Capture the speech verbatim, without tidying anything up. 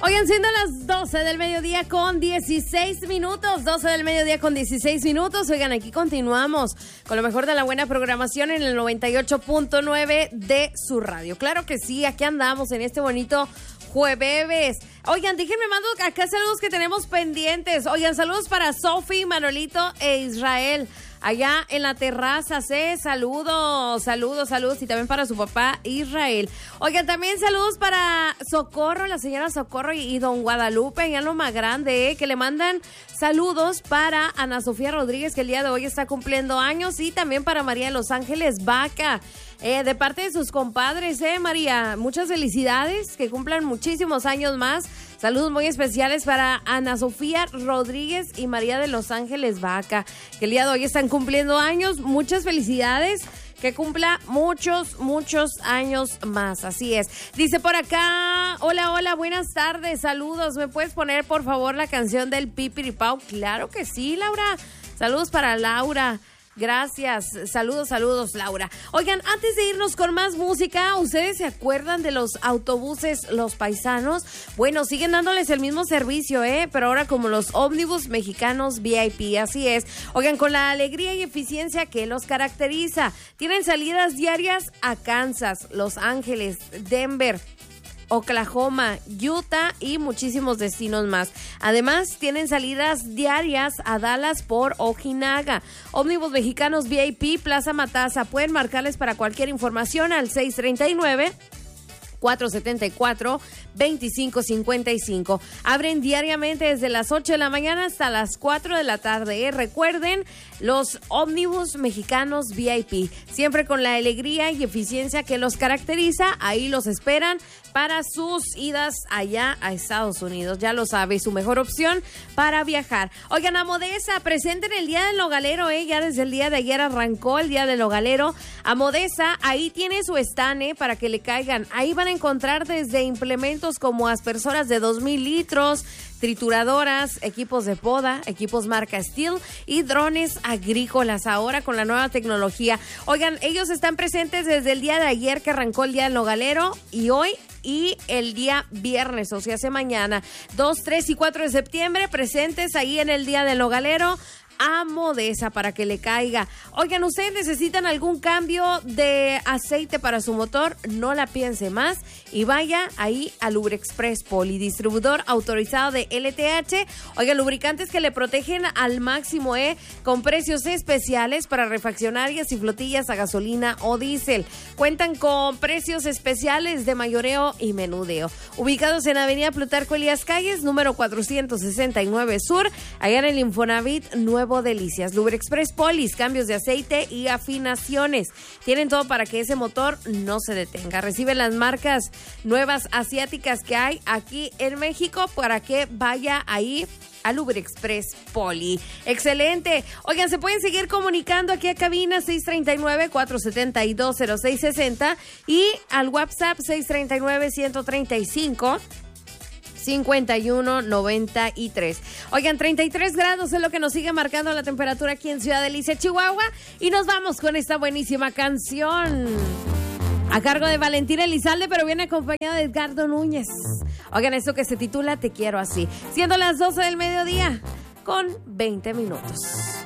Oigan, siendo las doce del mediodía con dieciséis minutos, doce del mediodía con dieciséis minutos. Oigan, aquí continuamos con lo mejor de la buena programación en el noventa y ocho punto nueve de su radio. Claro que sí, aquí andamos en este bonito jueves. Oigan, déjenme mando acá saludos que tenemos pendientes. Oigan, saludos para Sofi, Manolito e Israel. Allá en la terraza, ¿sí? Saludos, saludos, saludos. Y también para su papá, Israel. Oigan, también saludos para Socorro, la señora Socorro y, y don Guadalupe, allá en Loma Grande, ¿eh? Que le mandan saludos para Ana Sofía Rodríguez, que el día de hoy está cumpliendo años. Y también para María de Los Ángeles Vaca, eh, de parte de sus compadres, ¿eh, María? Muchas felicidades, que cumplan muchísimos años más. Saludos muy especiales para Ana Sofía Rodríguez y María de Los Ángeles Vaca, que el día de hoy están cumpliendo años. Muchas felicidades, que cumpla muchos, muchos años más. Así es. Dice por acá, hola, hola, buenas tardes, saludos. ¿Me puedes poner, por favor, la canción del Pipiripao? Claro que sí, Laura. Saludos para Laura. Gracias, saludos, saludos, Laura. Oigan, antes de irnos con más música, ¿ustedes se acuerdan de los autobuses Los Paisanos? Bueno, siguen dándoles el mismo servicio, ¿eh? Pero ahora como los ómnibus mexicanos V I P, así es. Oigan, con la alegría y eficiencia que los caracteriza. Tienen salidas diarias a Kansas, Los Ángeles, Denver, Oklahoma, Utah y muchísimos destinos más. Además, tienen salidas diarias a Dallas por Ojinaga. Ómnibus Mexicanos V I P, Plaza Matasa. Pueden marcarles para cualquier información al seis tres nueve, cuatro siete cuatro, dos cinco cinco cinco. Abren diariamente desde las ocho de la mañana hasta las cuatro de la tarde. ¿eh? Recuerden, los ómnibus mexicanos V I P, siempre con la alegría y eficiencia que los caracteriza. Ahí los esperan para sus idas allá a Estados Unidos. Ya lo sabe, su mejor opción para viajar. Oigan, Amodesa, presenten el Día del Nogalero, ¿eh? Ya desde el día de ayer arrancó el Día del Nogalero. Amodesa, ahí tiene su stand, ¿eh? Para que le caigan. Ahí van a encontrar desde implementos como aspersoras de dos mil litros, trituradoras, equipos de poda, equipos marca Steel y drones agrícolas ahora con la nueva tecnología. Oigan, ellos están presentes desde el día de ayer que arrancó el Día del Nogalero y hoy y el día viernes, o sea, hace mañana, dos, tres y cuatro de septiembre, presentes ahí en el Día del Nogalero. Amodesa, para que le caiga. Oigan, ¿ustedes necesitan algún cambio de aceite para su motor? No la piense más y vaya ahí a Lubrexpress Poli, distribuidor autorizado de L T H. Oigan, lubricantes que le protegen al máximo, ¿eh? Con precios especiales para refaccionarias y flotillas a gasolina o diésel. Cuentan con precios especiales de mayoreo y menudeo. Ubicados en Avenida Plutarco Elías Calles, número cuatrocientos sesenta y nueve Sur, allá en el Infonavit Nuevo Delicias. Lubrexpress Polis, cambios de aceite y afinaciones. Tienen todo para que ese motor no se detenga. Reciben las marcas nuevas asiáticas que hay aquí en México para que vaya ahí a Lubrexpress Poli. Excelente. Oigan, se pueden seguir comunicando aquí a cabina seis tres nueve, cuatro siete dos, cero seis seis cero y al WhatsApp seis tres nueve, uno tres cinco, cincuenta y uno noventa y tres. Oigan, treinta y tres grados es lo que nos sigue marcando la temperatura aquí en Ciudad Delicia, Chihuahua. Y nos vamos con esta buenísima canción a cargo de Valentina Elizalde, pero viene acompañada de Edgardo Núñez. Oigan, esto que se titula Te Quiero Así. Siendo las doce del mediodía con veinte minutos.